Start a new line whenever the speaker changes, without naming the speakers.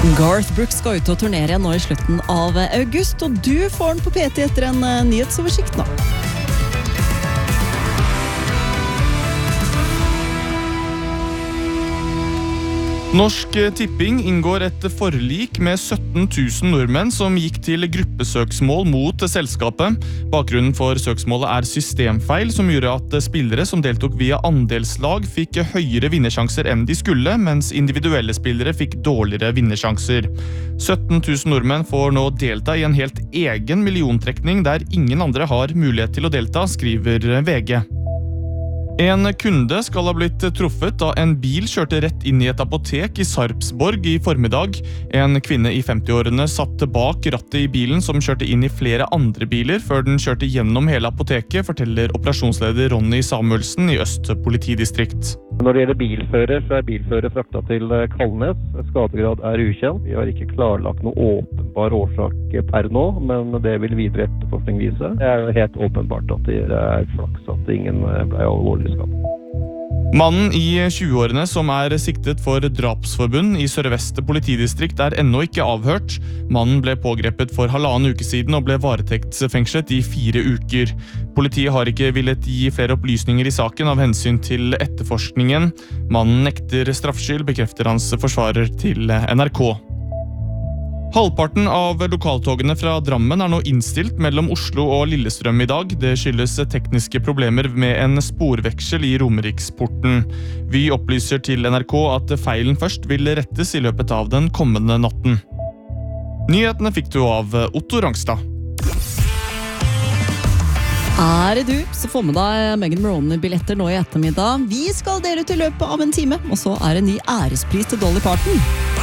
Garth Brooks skal ut og turnere igjen nå i slutten av august, og du får den på PT etter en nyhetsoversikt nå.
Norsk Tipping inngår et forlik med 17 000 nordmenn som gikk til gruppesøksmål mot selskapet. Bakgrunnen for søksmålet er systemfeil som gjorde at spillere som deltok via andelslag fikk høyere vinnersjanser enn de skulle, mens individuelle spillere fikk dårligere vinnersjanser. 17 000 nordmenn får nå delta i en helt egen milliontrekning der ingen andre har mulighet til å delta, skriver VG. En kunde skal ha blitt truffet da en bil kjørte rett inn i et apotek i Sarpsborg i formiddag. En kvinne i 50-årene satt bak rattet i bilen som kjørte inn i flere andre biler før den kjørte gjennom hele apoteket, forteller operasjonsleder Ronny Samuelsen i Øst politidistrikt.
Når det gjelder bilfører, så er bilfører frakta til Kalnes. Skadegrad er ukjent. Vi har ikke klarlagt noe åpenbar årsak per nå, men det vil videre etterforskning vise. Det er jo helt åpenbart at det er flaks at ingen ble alvorlig skadet.
Mannen i 20-årene som er siktet for drapsforbund i Sør-Vest politidistrikt er ennå ikke avhørt. Mannen ble pågrepet for 1,5 uke siden og ble varetektsfengslet i 4 uker. Politiet har ikke villet gi flere opplysninger i saken av hensyn til etterforskningen. Mannen nekter straffskyld, bekrefter hans forsvarer til NRK. Halvparten av lokaltogene fra Drammen er nå innstilt mellom Oslo og Lillestrøm i dag. Det skyldes tekniske problemer med en sporveksel i Romeriksporten. Vi opplyser til NRK at feilen først vil rettes i løpet av den kommende natten. Nyhetene fikk du av Otto Rangstad.
Er det du, så få med deg Megan Maroney-billetter nå i ettermiddag. Vi skal dele ut i løpet av en time, og så er det en ny ærespris til Dolly Parton.